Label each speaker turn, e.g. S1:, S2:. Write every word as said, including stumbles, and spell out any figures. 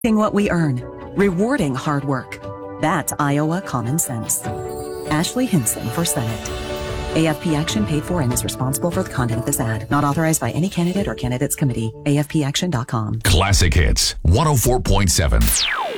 S1: What we earn, rewarding hard work. That's Iowa common sense. Ashley Hinson for Senate. A F P Action paid for and is responsible for the content of this ad. Not authorized by any candidate or candidates committee. A F P action dot com.
S2: Classic Hits one oh four point seven.